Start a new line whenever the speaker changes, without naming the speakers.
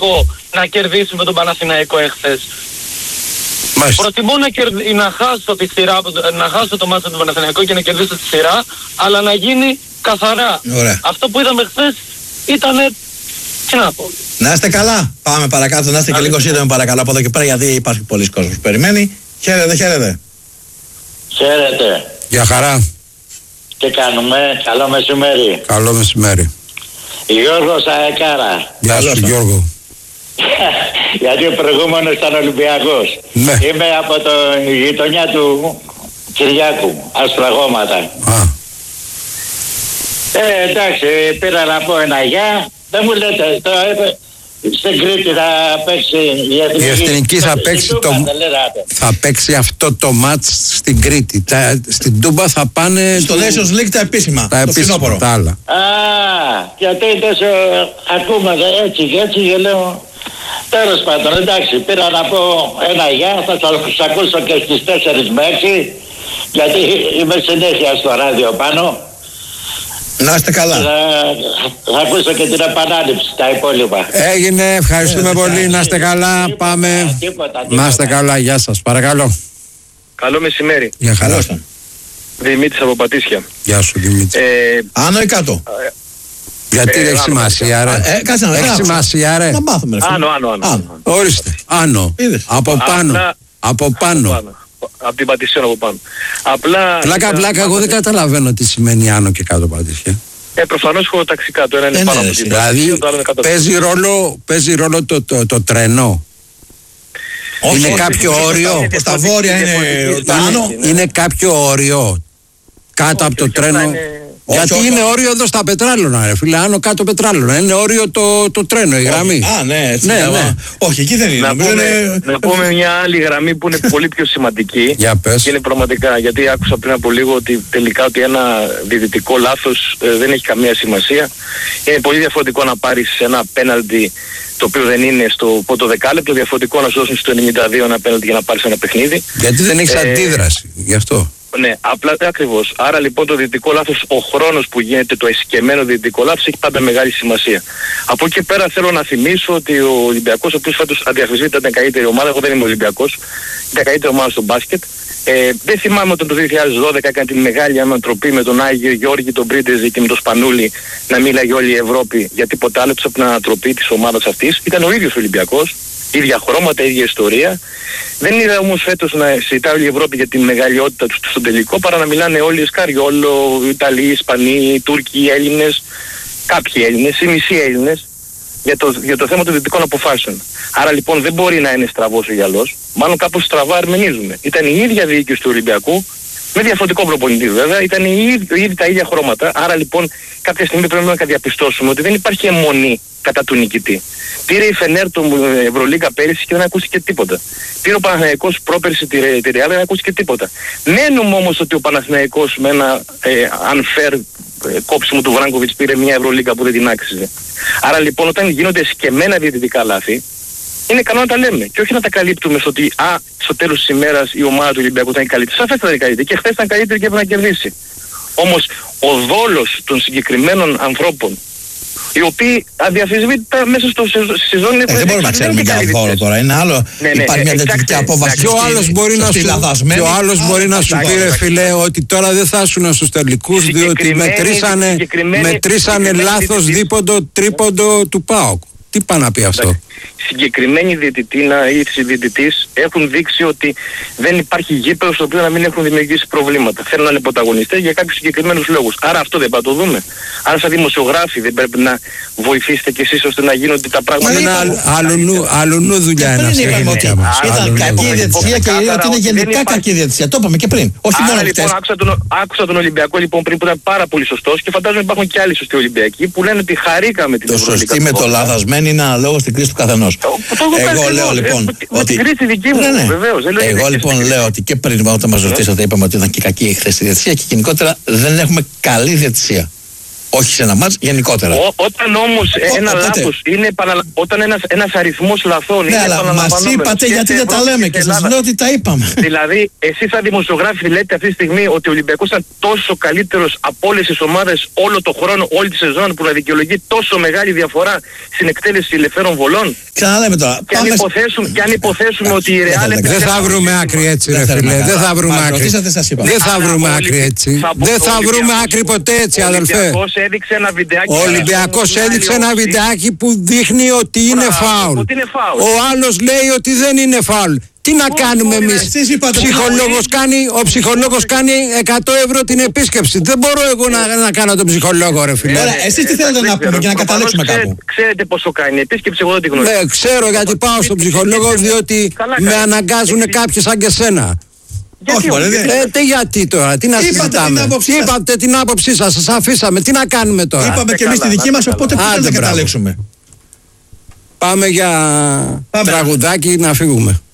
Ολυμπιακό να κερδίσει με τον Παναθηναϊκό εχθές. Προτιμώ να χάσω τη σειρά, να χάσω το μάτσο του Παναθηναϊκού και να κερδίσω τη σειρά, αλλά να γίνει καθαρά.
Ωραία.
Αυτό που είδαμε χθες ήταν, τι να πω.
Να είστε καλά. Πάμε παρακάτω, να είστε και λίγο σύντομοι παρακαλώ από εδώ και πέρα, γιατί υπάρχει πολλοί κόσμος που περιμένει. Χαίρετε, χαίρετε.
Χαίρετε.
Γεια χαρά.
Τι κάνουμε, καλό μεσημέρι.
Καλό μεσημέρι.
Γιώργος Αεκάρα.
Γεια σου Γιώργο.
Γιατί ο προηγούμενος ήταν Ολυμπιακός.
Ναι.
Είμαι από τη γειτονιά του Κυριάκου, Αστραγώματα. Εντάξει, πήρα να πω ένα γεια. Δεν μου λέτε, στην Κρήτη θα παίξει
η Εθνική θα παίξει αυτό το μάτς στην Κρήτη. Στην Τούμπα θα πάνε
στο Nations League τα επίσημα.
Τα επίσημα, τα άλλα.
Γιατί τόσο ακούμε έτσι και λέω. Τέλος πάντων, εντάξει, πήρα να πω ένα γεια, θα σας ακούσω και στις 4 με 6, γιατί είμαι συνέχεια στο ράδιο πάνω.
Να είστε καλά.
Θα ακούσω και την επανάληψη, τα υπόλοιπα.
Έγινε, ευχαριστούμε πολύ, να είστε καλά, πάμε.
Τίποτα.
Να είστε καλά, γεια σας, παρακαλώ.
Καλό μεσημέρι.
Γεια χαρά.
Δημήτρης από Πατήσια.
Γεια σου Δημήτρη.
Άνω ή κάτω?
Γιατί δεν έχει σημασία ρε. Έχει σημασία ρε.
Να μάθουμε.
Άνω.
Ορίστε, άνω. Από πάνω. Από πάνω.
Από την Πατησίων από πάνω. Απλά,
πλάκα, εγώ δεν καταλαβαίνω τι σημαίνει άνω και κάτω Πατήσια.
Προφανώς χωροταξικά, το ένα είναι πάνω από την
δηλαδή παίζει ρόλο το τρένο. Είναι κάποιο όριο.
Στα βόρεια είναι άνω.
Είναι κάποιο όριο κάτω από το τρένο. Γιατί είναι όριο εδώ στα πετράλωνα, ρε φίλε. Άνω κάτω πετράλωνα. Είναι όριο το τρένο, η γραμμή.
Ναι. Όχι, εκεί δεν είναι.
Να πούμε μια άλλη γραμμή που είναι πολύ πιο σημαντική.
Για πες.
Και είναι πραγματικά. Γιατί άκουσα πριν από λίγο ότι τελικά ότι ένα διδυτικό λάθος δεν έχει καμία σημασία. Είναι πολύ διαφορετικό να πάρεις ένα πέναλτι το οποίο δεν είναι στο πρώτο δεκάλεπτο. Διαφορετικό να σου δώσουν στο 92 ένα πέναλτι για να πάρεις ένα παιχνίδι.
Γιατί δεν έχεις αντίδραση. Γι' αυτό.
Ναι, απλά ακριβώς. Άρα λοιπόν το διαιτητικό λάθος, ο χρόνος που γίνεται το εσκεμμένο διαιτητικό λάθος έχει πάντα μεγάλη σημασία. Από εκεί πέρα θέλω να θυμίσω ότι ο Ολυμπιακός, ο οποίος φέτος αδιαφυσβήτητα ήταν καλύτερη ομάδα, εγώ δεν είμαι Ολυμπιακός, ήταν καλύτερη ομάδα στο μπάσκετ. Δεν θυμάμαι όταν το 2012 έκανε την μεγάλη ανατροπή με τον Άγιο Γιώργη, τον Πρίντεζη και με τον Σπανούλη να μίλαγε όλη η Ευρώπη για τίποτα άλλο από την ανατροπή της ομάδας αυτής. Ήταν ο ίδιος Ολυμπιακός. Ίδια χρώματα, ίδια ιστορία. Δεν είδα όμως φέτος να συζητάει όλη η Ευρώπη για τη μεγαλειότητα του στον τελικό, παρά να μιλάνε όλοι Σκαριόλο, Ιταλοί, Ισπανοί, Τούρκοι, Έλληνες, κάποιοι Έλληνες ή μισοί Έλληνες για το θέμα των δυτικών αποφάσεων. Άρα λοιπόν δεν μπορεί να είναι στραβός ο γυαλός, μάλλον κάπως στραβά αρμενίζουμε. Ήταν η ίδια διοίκηση του Ολυμπιακού, με διαφορετικό προπονητή βέβαια, ήταν ήδη τα ίδια χρώματα. Άρα λοιπόν κάποια στιγμή πρέπει να διαπιστώσουμε ότι δεν υπάρχει αιμονή κατά του νικητή. Πήρε η Φενέρ το Ευρωλίγκα πέρυσι και δεν ακούστηκε τίποτα. Πήρε ο Παναθηναϊκός πρόπερσι τη Ρεάλ και δεν ακούστηκε τίποτα. Μένουμε όμως ότι ο Παναθηναϊκός με ένα unfair κόψιμο του Βράγκοβιτς πήρε μια Ευρωλίγκα που δεν την άξιζε. Άρα λοιπόν όταν γίνονται σκεμμένα διαιτητικά λάθη, είναι καλό να τα λέμε και όχι να τα καλύπτουμε στο ότι στο τέλος της ημέρας η ομάδα του Ολυμπιακού ήταν καλύτερη. Σαφέστατα ήταν καλύτερη και χθες ήταν καλύτερη και έπρεπε να κερδίσει. Όμως ο δόλος των συγκεκριμένων ανθρώπων, οι οποίοι αδιαφυσβήτητα μέσα στο σεζόν είναι...
Δεν μπορούμε να ξέρουμε για δόλο τώρα, είναι άλλο. Υπάρχει μια διαιτητική απόφαση.
Και ο άλλος μπορεί να σου πει ρε φιλέ ότι τώρα δεν θα ήσουν στους τελικούς διότι μετρήσανε λάθος δίποντο τρίποντο του ΠΑΟΚ. Τι πάει να πει αυτό?
Συγκεκριμένοι διαιτητήνα ή διαιτητής έχουν δείξει ότι δεν υπάρχει γήπεδο στο οποίο να μην έχουν δημιουργήσει προβλήματα. Θέλουν να είναι πρωταγωνιστές για κάποιους συγκεκριμένους λόγους. Άρα αυτό δεν πρέπει να το δούμε. Άρα σαν δημοσιογράφοι δεν πρέπει να βοηθήσετε κι εσείς ώστε να γίνονται τα πράγματα.
Είναι αλλού δουλειά ένα τέτοια μας.
Ήταν κακή διαιτησία και ότι είναι γενικά κακή διαιτησία. Το είπαμε και πριν. Όχι μόνο
λοιπόν, άκουσα τον Ολυμπιακό λοιπόν πριν που ήταν πάρα πολύ σωστός και φαντάζομαι υπάρχουν και άλλοι σωστοί Ολυμπιακοί που λένε ότι χαρήκαμε την
Ευρωλίγκα. Το σωστή με το λαθασμένο είναι αναλόγως στην κρίση του καθενός. Εγώ λέω λοιπόν ότι. Εγώ λοιπόν λέω ότι και πριν όταν μας ρωτήσατε είπαμε ότι ήταν και κακή η χθες η διαιτησία και γενικότερα δεν έχουμε καλή διαιτησία. Όχι σε ένα μάτς, γενικότερα.
Όταν όμως ένα λάθος είναι όταν ένας αριθμός λαθών είναι επαναλαμβανόμενος.
Μας είπατε γιατί δεν τα λέμε και σας λέω ότι τα είπαμε.
Δηλαδή, εσείς σαν δημοσιογράφοι λέτε αυτή τη στιγμή ότι ο Ολυμπιακός ήταν τόσο καλύτερος από όλες τις ομάδες όλο το χρόνο, όλη τη σεζόν, που να δικαιολογεί τόσο μεγάλη διαφορά στην εκτέλεση ελευθέρων βολών.
Ξαναλέμε τώρα.
Και αν υποθέσουμε ότι η Real...
Δεν θα βρούμε άκρη έτσι, ρε φίλε. Δεν θα βρούμε άκρη. Δεν θα βρούμε άκρη έτσι. Δεν θα βρούμε άκρη ποτέ έτσι, αδελφέ. Ο Ολυμπιακός έδειξε ένα βιντεάκι που δείχνει ότι είναι φάουλ. Ο άλλος λέει ότι δεν είναι φάουλ. Τι να κάνουμε εμείς? Ο ψυχολόγος κάνει 100 ευρώ την επίσκεψη. Δεν μπορώ εγώ να κάνω τον ψυχολόγο, ρε φίλε.
Ωραία, εσείς τι θέλετε να πούμε για να καταλήξουμε κάπου?
Ξέρετε πόσο κάνει η επίσκεψη, εγώ δεν τη γνωρίζω.
Ναι, ξέρω γιατί πάω στον ψυχολόγο, διότι με αναγκάζουν κάποιοι σαν και σένα.
Όχι,
γιατί τώρα, τι να συζητάμε? Είπατε την άποψή σας, σας αφήσαμε. Τι να κάνουμε τώρα?
Είπαμε και εμείς τη δική μας, οπότε πού να καταλήξουμε?
Πάμε για τραγουδάκι να φύγουμε.